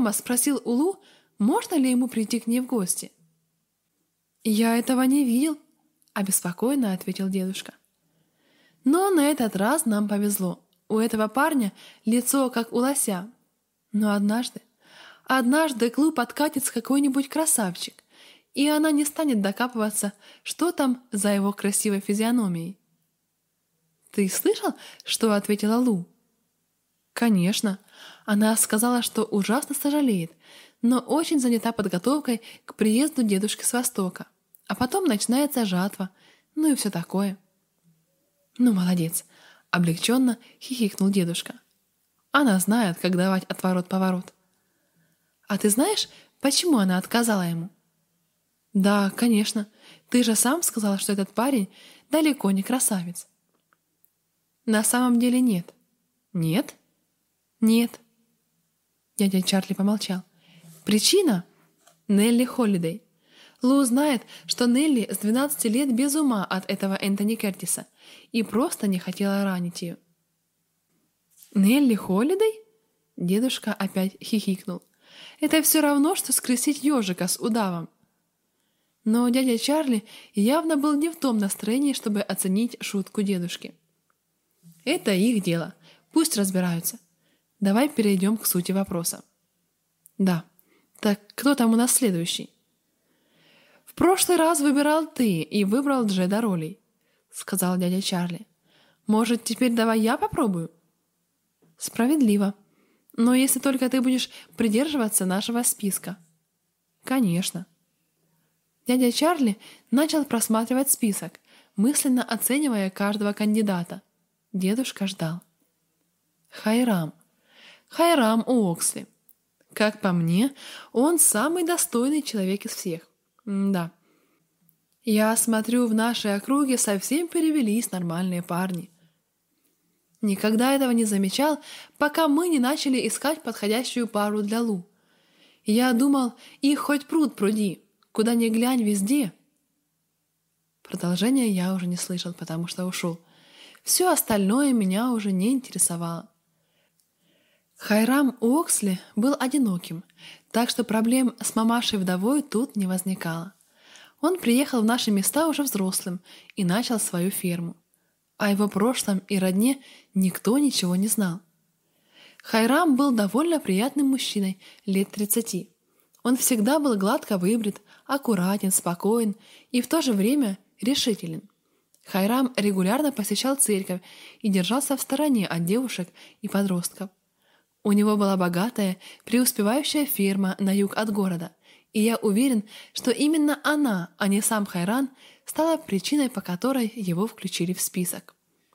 Рома спросил у Лу, можно ли ему прийти к ней в гости. «Я этого не видел», — обеспокоенно ответил дедушка. Но на этот раз нам повезло. У этого парня лицо как у лося. Но однажды к Лу подкатится какой-нибудь красавчик, и она не станет докапываться, что там за его красивой физиономией. «Ты слышал, что ответила Лу?» «Конечно. Она сказала, что ужасно сожалеет, но очень занята подготовкой к приезду дедушки с Востока. А потом начинается жатва, ну и все такое». «Ну, молодец», — облегченно хихикнул дедушка. «Она знает, как давать отворот-поворот». «А ты знаешь, почему она отказала ему?» «Да, конечно. Ты же сам сказал, что этот парень далеко не красавец». «На самом деле нет». «Нет?» «Нет». Дядя Чарли помолчал. «Причина? Нелли Холлидей. Лу знает, что Нелли с 12 лет без ума от этого Энтони Кертиса и просто не хотела ранить ее». «Нелли Холлидей?» Дедушка опять хихикнул. «Это все равно, что скрестить ежика с удавом». Но дядя Чарли явно был не в том настроении, чтобы оценить шутку дедушки. «Это их дело. Пусть разбираются. Давай перейдем к сути вопроса». «Да. Так кто там у нас следующий?» «В прошлый раз выбирал ты и выбрал Джеда Ролей», — сказал дядя Чарли. «Может, теперь давай я попробую?» «Справедливо. Но если только ты будешь придерживаться нашего списка». «Конечно». Дядя Чарли начал просматривать список, мысленно оценивая каждого кандидата. Дедушка ждал. Хайрам Уоксли. Как по мне, он самый достойный человек из всех. Да. Я смотрю, в нашей округе совсем перевелись нормальные парни. Никогда этого не замечал, пока мы не начали искать подходящую пару для Лу. Я думал, их хоть пруд пруди, куда ни глянь, везде. Продолжение я уже не слышал, потому что ушел. Все остальное меня уже не интересовало. Хайрам Уоксли был одиноким, так что проблем с мамашей-вдовой тут не возникало. Он приехал в наши места уже взрослым и начал свою ферму. О его прошлом и родне никто ничего не знал. Хайрам был довольно приятным мужчиной лет 30. Он всегда был гладко выбрит, аккуратен, спокоен и в то же время решителен. Хайрам регулярно посещал церковь и держался в стороне от девушек и подростков. У него была богатая, преуспевающая ферма на юг от города, и я уверен, что именно она, а не сам Хайрам, стала причиной, по которой его включили в список.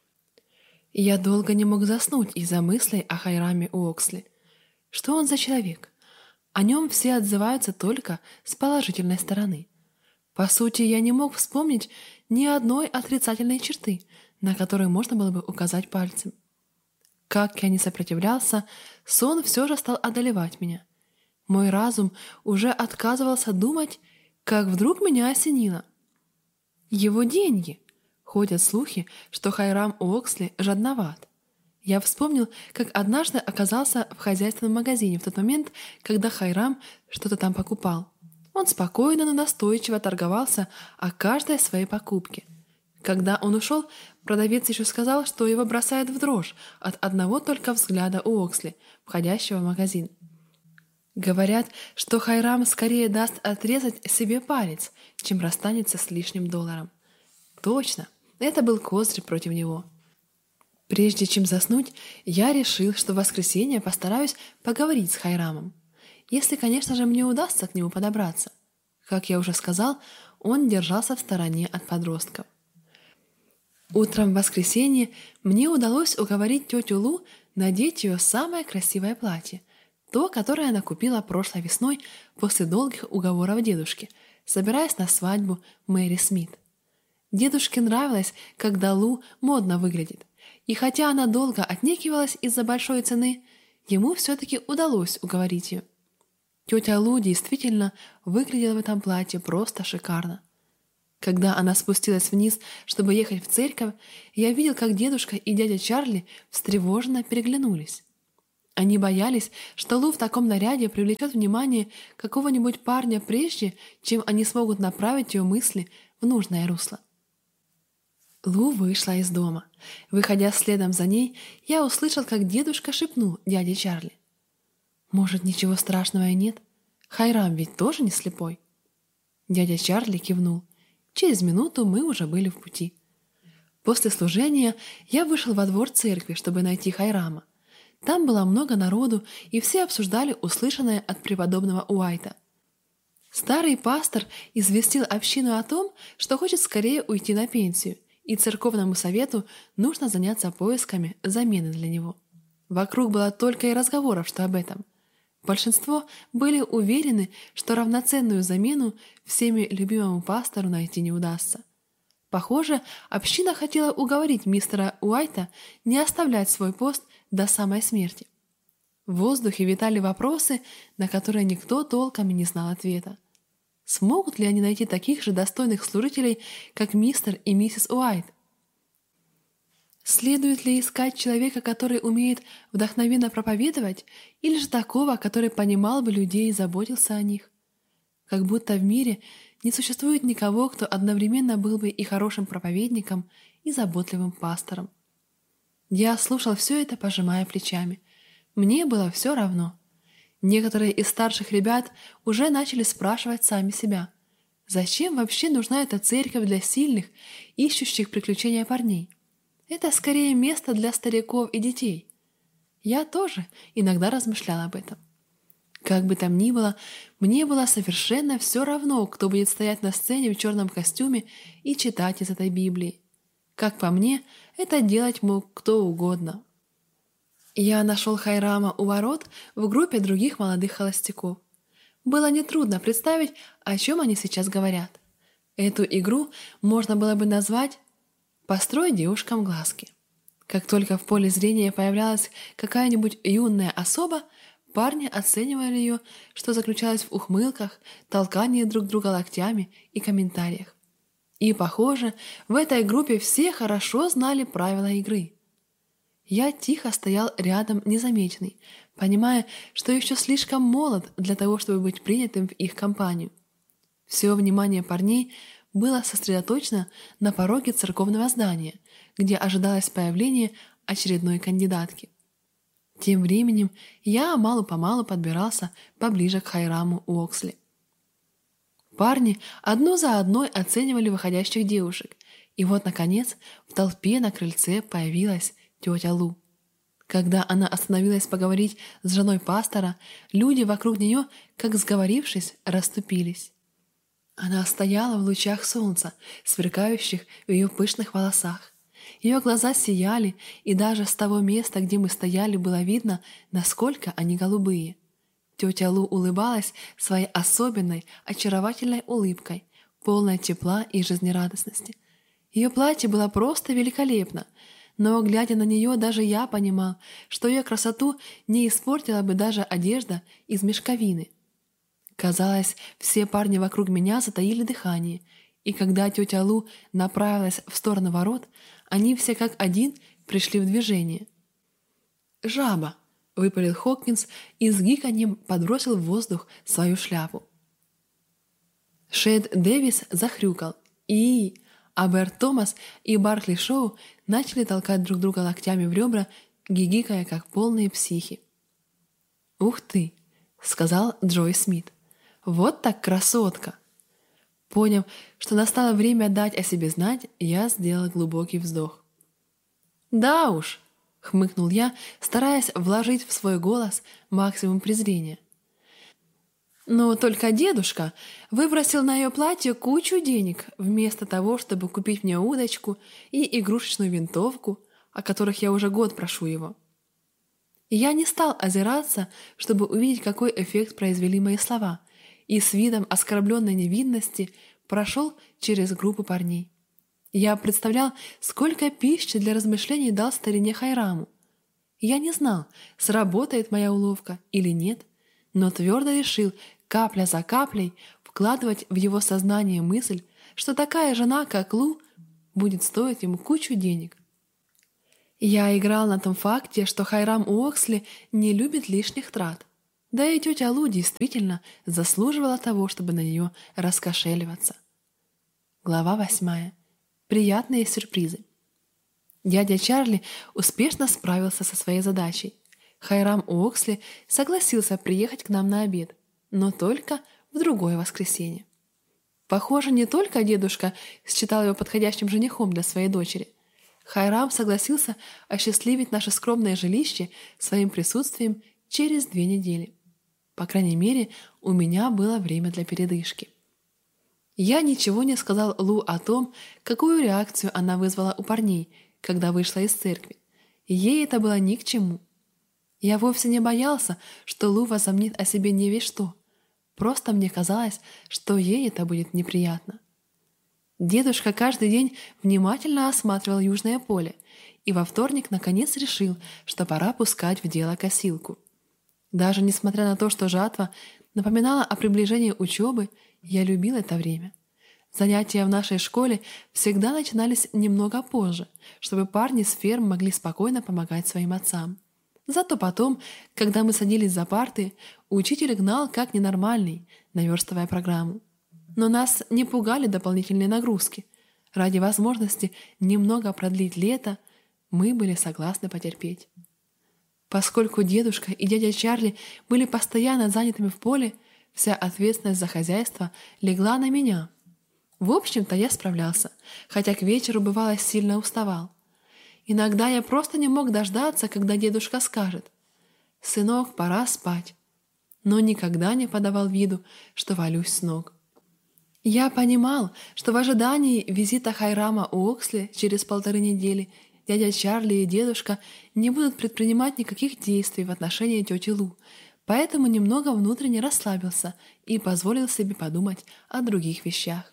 Я долго не мог заснуть из-за мыслей о Хайраме Уоксли. Что он за человек? О нем все отзываются только с положительной стороны. По сути, я не мог вспомнить ни одной отрицательной черты, на которую можно было бы указать пальцем. Как я ни сопротивлялся, сон все же стал одолевать меня. Мой разум уже отказывался думать, как вдруг меня осенило. Его деньги! Ходят слухи, что Хайрам Уоксли жадноват. Я вспомнил, как однажды оказался в хозяйственном магазине в тот момент, когда Хайрам что-то там покупал. Он спокойно, но настойчиво торговался о каждой своей покупке. Когда он ушел, продавец еще сказал, что его бросает в дрожь от одного только взгляда Уоксли, входящего в магазин. Говорят, что Хайрам скорее даст отрезать себе палец, чем расстанется с лишним долларом. Точно, это был козырь против него. Прежде чем заснуть, я решил, что в воскресенье постараюсь поговорить с Хайрамом. Если, конечно же, мне удастся к нему подобраться. Как я уже сказал, он держался в стороне от подростков. Утром в воскресенье мне удалось уговорить тетю Лу надеть ее самое красивое платье, то, которое она купила прошлой весной после долгих уговоров дедушки, собираясь на свадьбу Мэри Смит. Дедушке нравилось, когда Лу модно выглядит, и хотя она долго отнекивалась из-за большой цены, ему все-таки удалось уговорить ее. Тетя Лу действительно выглядела в этом платье просто шикарно. Когда она спустилась вниз, чтобы ехать в церковь, я видел, как дедушка и дядя Чарли встревоженно переглянулись. Они боялись, что Лу в таком наряде привлечет внимание какого-нибудь парня прежде, чем они смогут направить ее мысли в нужное русло. Лу вышла из дома. Выходя следом за ней, я услышал, как дедушка шепнул дяде Чарли: «Может, ничего страшного и нет? Хайрам ведь тоже не слепой». Дядя Чарли кивнул. Через минуту мы уже были в пути. После служения я вышел во двор церкви, чтобы найти Хайрама. Там было много народу, и все обсуждали услышанное от преподобного Уайта. Старый пастор известил общину о том, что хочет скорее уйти на пенсию, и церковному совету нужно заняться поисками замены для него. Вокруг было только и разговоров, что об этом. Большинство были уверены, что равноценную замену всеми любимому пастору найти не удастся. Похоже, община хотела уговорить мистера Уайта не оставлять свой пост до самой смерти. В воздухе витали вопросы, на которые никто толком и не знал ответа. Смогут ли они найти таких же достойных служителей, как мистер и миссис Уайт? Следует ли искать человека, который умеет вдохновенно проповедовать, или же такого, который понимал бы людей и заботился о них? Как будто в мире не существует никого, кто одновременно был бы и хорошим проповедником, и заботливым пастором. Я слушал все это, пожимая плечами. Мне было все равно. Некоторые из старших ребят уже начали спрашивать сами себя: зачем вообще нужна эта церковь для сильных, ищущих приключения парней? Это скорее место для стариков и детей. Я тоже иногда размышлял об этом. Как бы там ни было, мне было совершенно все равно, кто будет стоять на сцене в черном костюме и читать из этой Библии. Как по мне, это делать мог кто угодно. Я нашел Хайрама у ворот в группе других молодых холостяков. Было нетрудно представить, о чем они сейчас говорят. Эту игру можно было бы назвать «Построй девушкам глазки». Как только в поле зрения появлялась какая-нибудь юная особа, парни оценивали ее, что заключалось в ухмылках, толкании друг друга локтями и комментариях. И, похоже, в этой группе все хорошо знали правила игры. Я тихо стоял рядом незамеченный, понимая, что еще слишком молод для того, чтобы быть принятым в их компанию. Все внимание парней было сосредоточено на пороге церковного здания, где ожидалось появление очередной кандидатки. Тем временем я мало-помалу подбирался поближе к Хайраму Уоксли. Парни одну за одной оценивали выходящих девушек, и вот, наконец, в толпе на крыльце появилась тетя Лу. Когда она остановилась поговорить с женой пастора, люди вокруг нее, как сговорившись, расступились. Она стояла в лучах солнца, сверкающих в ее пышных волосах. Ее глаза сияли, и даже с того места, где мы стояли, было видно, насколько они голубые. Тетя Лу улыбалась своей особенной, очаровательной улыбкой, полной тепла и жизнерадостности. Ее платье было просто великолепно, но, глядя на нее, даже я понимал, что ее красоту не испортила бы даже одежда из мешковины. Казалось, все парни вокруг меня затаили дыхание, и когда тетя Лу направилась в сторону ворот, они все как один пришли в движение. «Жаба!» — выпалил Хокинс и с гиканьем подбросил в воздух свою шляпу. Шейд Дэвис захрюкал, а Берт Томас и Баркли Шоу начали толкать друг друга локтями в ребра, гигикая, как полные психи. «Ух ты!» — сказал Джой Смит. «Вот так красотка!» Поняв, что настало время дать о себе знать, я сделал глубокий вздох. «Да уж!» — хмыкнул я, стараясь вложить в свой голос максимум презрения. Но только дедушка выбросил на ее платье кучу денег, вместо того, чтобы купить мне удочку и игрушечную винтовку, о которых я уже год прошу его. И я не стал озираться, чтобы увидеть, какой эффект произвели мои слова, и с видом оскорбленной невинности прошел через группу парней. Я представлял, сколько пищи для размышлений дал старине Хайраму. Я не знал, сработает моя уловка или нет, но твердо решил капля за каплей вкладывать в его сознание мысль, что такая жена, как Лу, будет стоить ему кучу денег. Я играл на том факте, что Хайрам Уоксли не любит лишних трат. Да и тетя Лу действительно заслуживала того, чтобы на нее раскошеливаться. Глава 8. Приятные сюрпризы. Дядя Чарли успешно справился со своей задачей. Хайрам Уоксли согласился приехать к нам на обед, но только в другое воскресенье. Похоже, не только дедушка считал его подходящим женихом для своей дочери. Хайрам согласился осчастливить наше скромное жилище своим присутствием через 2 недели. По крайней мере, у меня было время для передышки. Я ничего не сказал Лу о том, какую реакцию она вызвала у парней, когда вышла из церкви. Ей это было ни к чему. Я вовсе не боялся, что Лу возомнит о себе не весь что. Просто мне казалось, что ей это будет неприятно. Дедушка каждый день внимательно осматривал южное поле и во вторник наконец решил, что пора пускать в дело косилку. Даже несмотря на то, что жатва напоминала о приближении учебы, я любил это время. Занятия в нашей школе всегда начинались немного позже, чтобы парни с ферм могли спокойно помогать своим отцам. Зато потом, когда мы садились за парты, учитель гнал как ненормальный, наверстывая программу. Но нас не пугали дополнительные нагрузки. Ради возможности немного продлить лето мы были согласны потерпеть. Поскольку дедушка и дядя Чарли были постоянно занятыми в поле, вся ответственность за хозяйство легла на меня. В общем-то, я справлялся, хотя к вечеру, бывало, сильно уставал. Иногда я просто не мог дождаться, когда дедушка скажет: «Сынок, пора спать», но никогда не подавал виду, что валюсь с ног. Я понимал, что в ожидании визита Хайрама Уоксли через 1,5 недели дядя Чарли и дедушка не будут предпринимать никаких действий в отношении тети Лу, поэтому немного внутренне расслабился и позволил себе подумать о других вещах.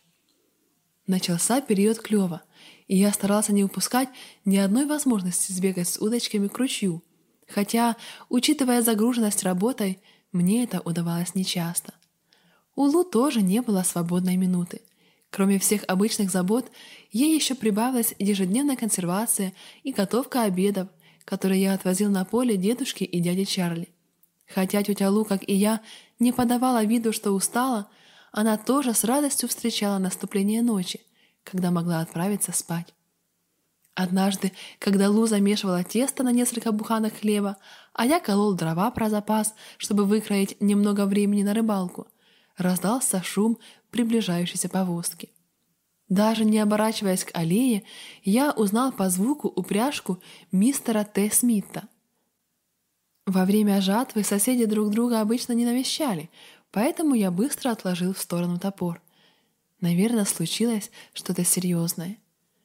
Начался период клёва, и я старался не упускать ни одной возможности сбегать с удочками к ручью, хотя, учитывая загруженность работой, мне это удавалось нечасто. У Лу тоже не было свободной минуты. Кроме всех обычных забот, ей еще прибавилась ежедневная консервация и готовка обедов, которые я отвозил на поле дедушке и дяде Чарли. Хотя тетя Лу, как и я, не подавала виду, что устала, она тоже с радостью встречала наступление ночи, когда могла отправиться спать. Однажды, когда Лу замешивала тесто на несколько буханок хлеба, а я колол дрова про запас, чтобы выкроить немного времени на рыбалку, раздался шум приближающейся повозки. Даже не оборачиваясь к аллее, я узнал по звуку упряжку мистера Т. Смита. Во время жатвы соседи друг друга обычно не навещали, поэтому я быстро отложил в сторону топор. Наверное, случилось что-то серьезное.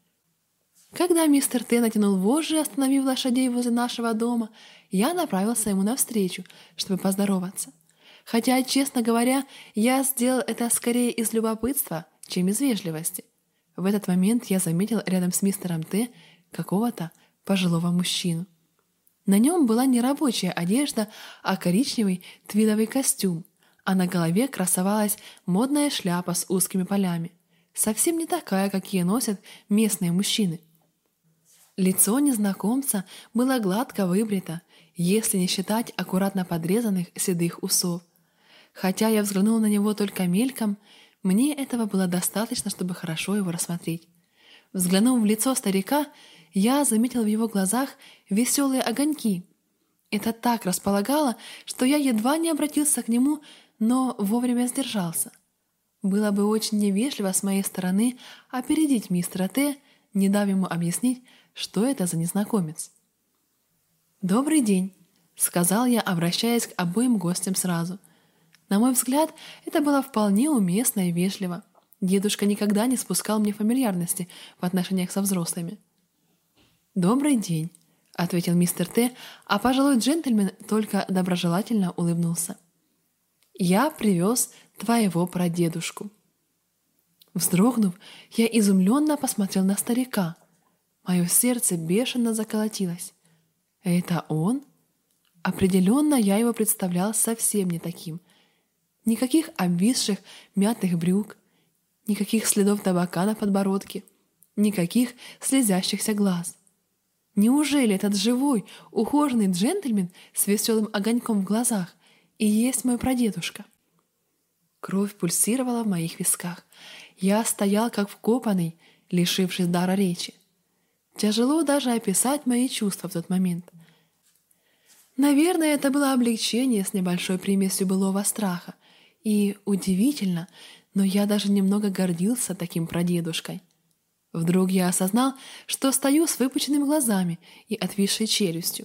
Когда мистер Т. натянул вожжи, остановив лошадей возле нашего дома, я направился ему навстречу, чтобы поздороваться. Хотя, честно говоря, я сделал это скорее из любопытства, чем из вежливости. В этот момент я заметил рядом с мистером Т. какого-то пожилого мужчину. На нем была не рабочая одежда, а коричневый твидовый костюм, а на голове красовалась модная шляпа с узкими полями, совсем не такая, какие носят местные мужчины. Лицо незнакомца было гладко выбрито, если не считать аккуратно подрезанных седых усов. Хотя я взглянул на него только мельком, мне этого было достаточно, чтобы хорошо его рассмотреть. Взглянув в лицо старика, я заметил в его глазах веселые огоньки. Это так располагало, что я едва не обратился к нему, но вовремя сдержался. Было бы очень невежливо с моей стороны опередить мистера Т., не дав ему объяснить, что это за незнакомец. «Добрый день», — сказал я, обращаясь к обоим гостям сразу. На мой взгляд, это было вполне уместно и вежливо. Дедушка никогда не спускал мне фамильярности в отношениях со взрослыми. «Добрый день», — ответил мистер Т., а пожилой джентльмен только доброжелательно улыбнулся. «Я привез твоего прадедушку». Вздрогнув, я изумленно посмотрел на старика. Мое сердце бешено заколотилось. «Это он?» Определенно, я его представлял совсем не таким. Никаких обвисших мятых брюк, никаких следов табака на подбородке, никаких слезящихся глаз. Неужели этот живой, ухоженный джентльмен с веселым огоньком в глазах и есть мой прадедушка? Кровь пульсировала в моих висках. Я стоял как вкопанный, лишившись дара речи. Тяжело даже описать мои чувства в тот момент. Наверное, это было облегчение с небольшой примесью былого страха. И удивительно, но я даже немного гордился таким прадедушкой. Вдруг я осознал, что стою с выпученными глазами и отвисшей челюстью.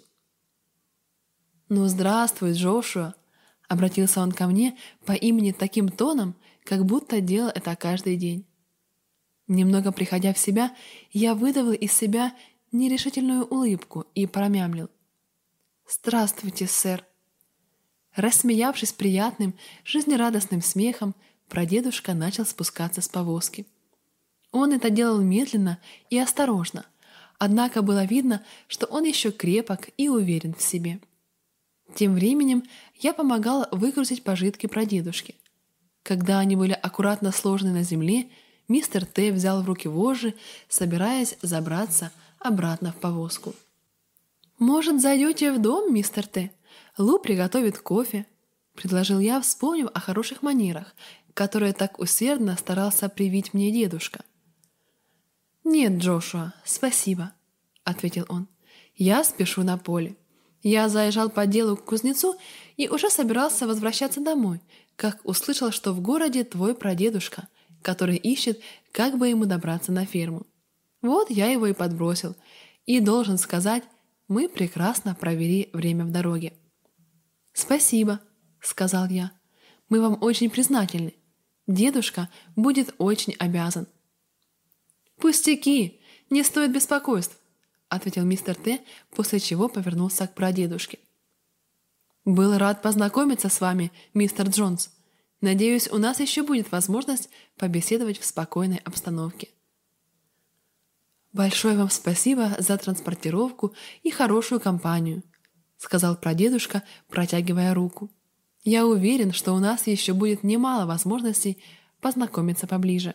«Ну, здравствуй, Джошуа!» — обратился он ко мне по имени таким тоном, как будто делал это каждый день. Немного приходя в себя, я выдавил из себя нерешительную улыбку и промямлил: «Здравствуйте, сэр!» Рассмеявшись приятным, жизнерадостным смехом, прадедушка начал спускаться с повозки. Он это делал медленно и осторожно, однако было видно, что он еще крепок и уверен в себе. Тем временем я помогал выгрузить пожитки прадедушки. Когда они были аккуратно сложены на земле, мистер Т. взял в руки вожжи, собираясь забраться обратно в повозку. «Может, зайдете в дом, мистер Т? Лу приготовит кофе», — предложил я, вспомнив о хороших манерах, которые так усердно старался привить мне дедушка. «Нет, Джошуа, спасибо», — ответил он. «Я спешу на поле. Я заезжал по делу к кузнецу и уже собирался возвращаться домой, как услышал, что в городе твой прадедушка, который ищет, как бы ему добраться на ферму. Вот я его и подбросил. И должен сказать, мы прекрасно провели время в дороге». «Спасибо», — сказал я. «Мы вам очень признательны. Дедушка будет очень обязан». «Пустяки! Не стоит беспокойств!» — ответил мистер Т., после чего повернулся к прадедушке. «Был рад познакомиться с вами, мистер Джонс. Надеюсь, у нас еще будет возможность побеседовать в спокойной обстановке». «Большое вам спасибо за транспортировку и хорошую компанию», — сказал прадедушка, протягивая руку. «Я уверен, что у нас еще будет немало возможностей познакомиться поближе».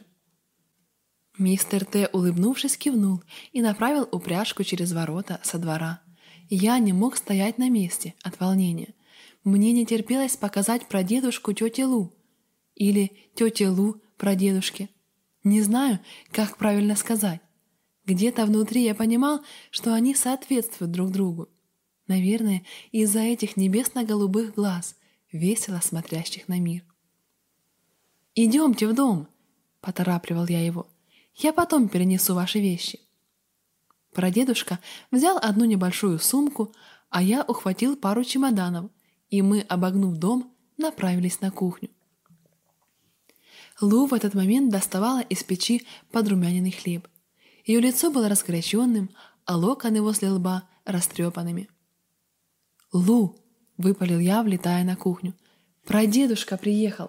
Мистер Т., улыбнувшись, кивнул и направил упряжку через ворота со двора. Я не мог стоять на месте от волнения. Мне не терпелось показать прадедушку тете Лу. Или тете Лу прадедушке. Не знаю, как правильно сказать. Где-то внутри я понимал, что они соответствуют друг другу. Наверное, из-за этих небесно-голубых глаз, весело смотрящих на мир. «Идемте в дом», — поторапливал я его. «Я потом перенесу ваши вещи». Прадедушка взял одну небольшую сумку, а я ухватил пару чемоданов, и мы, обогнув дом, направились на кухню. Лу в этот момент доставала из печи подрумяненный хлеб. Ее лицо было разгоряченным, а локоны возле лба растрепанными. «Лу!» — выпалил я, влетая на кухню. «Прадедушка приехал!»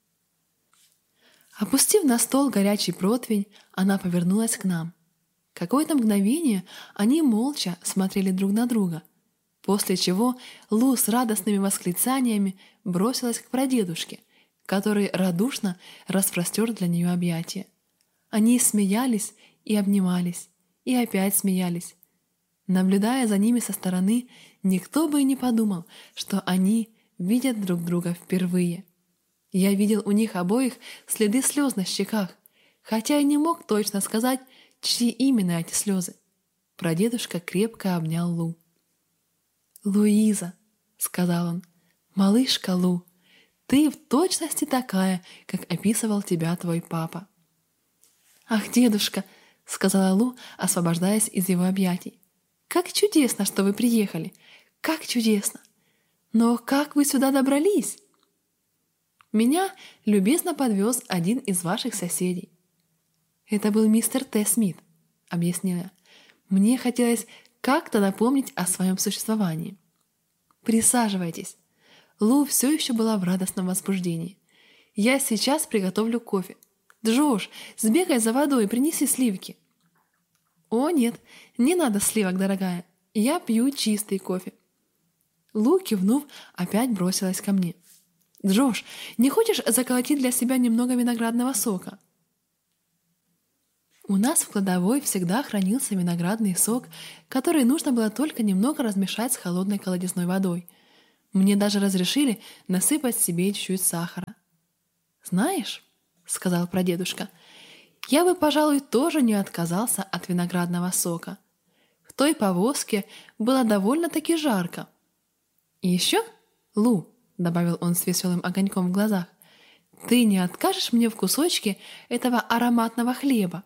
Опустив на стол горячий противень, она повернулась к нам. Какое-то мгновение они молча смотрели друг на друга, после чего Лу с радостными восклицаниями бросилась к прадедушке, который радушно распростер для нее объятия. Они смеялись и обнимались, и опять смеялись. Наблюдая за ними со стороны, никто бы и не подумал, что они видят друг друга впервые. Я видел у них обоих следы слез на щеках, хотя и не мог точно сказать, чьи именно эти слезы. Прадедушка крепко обнял Лу. «Луиза», — сказал он, — «малышка Лу, ты в точности такая, как описывал тебя твой папа». «Ах, дедушка», — сказала Лу, освобождаясь из его объятий, — «как чудесно, что вы приехали! Как чудесно! Но как вы сюда добрались?» «Меня любезно подвез один из ваших соседей». «Это был мистер Т. Смит», — объяснила я. «Мне хотелось как-то напомнить о своем существовании». «Присаживайтесь». Лу все еще была в радостном возбуждении. «Я сейчас приготовлю кофе. Джош, сбегай за водой и принеси сливки». «О, нет, не надо сливок, дорогая. Я пью чистый кофе». Лу, кивнув, опять бросилась ко мне. «Джош, не хочешь заколотить для себя немного виноградного сока?» У нас в кладовой всегда хранился виноградный сок, который нужно было только немного размешать с холодной колодезной водой. Мне даже разрешили насыпать себе чуть-чуть сахара. «Знаешь, — сказал прадедушка, — я бы, пожалуй, тоже не отказался от виноградного сока. В той повозке было довольно-таки жарко. И еще, Лу, — добавил он с веселым огоньком в глазах, — ты не откажешь мне в кусочке этого ароматного хлеба?»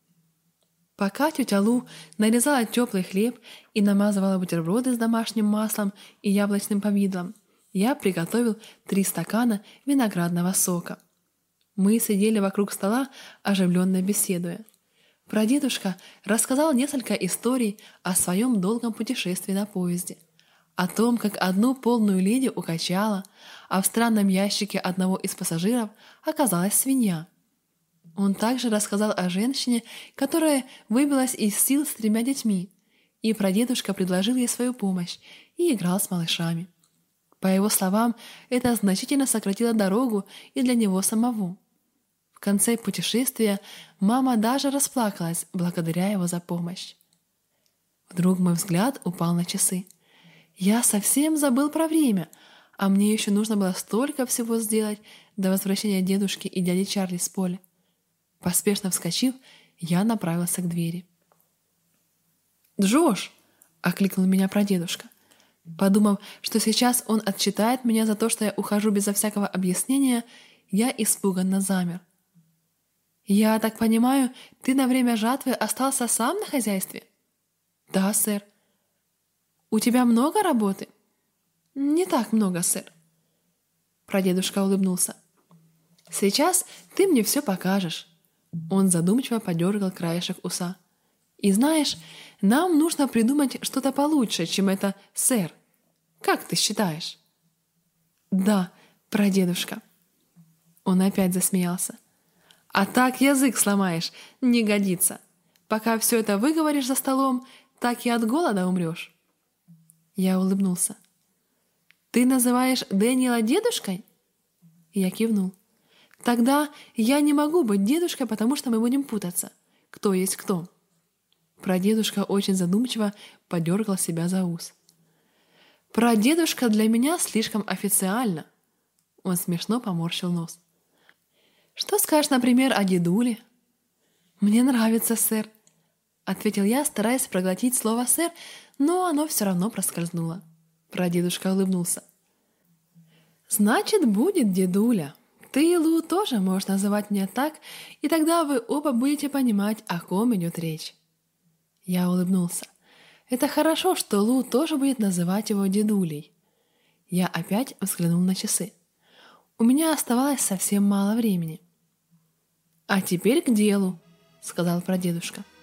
Пока тетя Лу нарезала теплый хлеб и намазывала бутерброды с домашним маслом и яблочным повидлом, я приготовил 3 стакана виноградного сока. Мы сидели вокруг стола, оживленно беседуя. Прадедушка рассказал несколько историй о своем долгом путешествии на поезде, о том, как одну полную леди укачало, а в странном ящике одного из пассажиров оказалась свинья. Он также рассказал о женщине, которая выбилась из сил с 3 детьми, и прадедушка предложил ей свою помощь и играл с малышами. По его словам, это значительно сократило дорогу и для него самого. В конце путешествия мама даже расплакалась благодаря его за помощь. Вдруг мой взгляд упал на часы. Я совсем забыл про время, а мне еще нужно было столько всего сделать до возвращения дедушки и дяди Чарли с поля. Поспешно вскочив, я направился к двери. «Джош!» — окликнул меня прадедушка. Подумав, что сейчас он отчитает меня за то, что я ухожу безо всякого объяснения, я испуганно замер. «Я так понимаю, ты на время жатвы остался сам на хозяйстве?» «Да, сэр». «У тебя много работы?» «Не так много, сэр». Прадедушка улыбнулся. «Сейчас ты мне все покажешь». Он задумчиво подергал краешек уса. «И знаешь, нам нужно придумать что-то получше, чем это, сэр. Как ты считаешь?» «Да, прадедушка». Он опять засмеялся. «А так язык сломаешь, не годится. Пока все это выговоришь за столом, так и от голода умрешь». Я улыбнулся. «Ты называешь Дэниела дедушкой?» Я кивнул. «Тогда я не могу быть дедушкой, потому что мы будем путаться. Кто есть кто?» Прадедушка очень задумчиво подергал себя за ус. «Прадедушка для меня слишком официально». Он смешно поморщил нос. «Что скажешь, например, о дедуле?» «Мне нравится, сэр», — ответил я, стараясь проглотить слово «сэр», но оно все равно проскользнуло. Прадедушка улыбнулся. «Значит, будет дедуля. Ты и Лу тоже можешь называть меня так, и тогда вы оба будете понимать, о ком идет речь». Я улыбнулся. «Это хорошо, что Лу тоже будет называть его дедулей». Я опять взглянул на часы. У меня оставалось совсем мало времени. «А теперь к делу», — сказал прадедушка.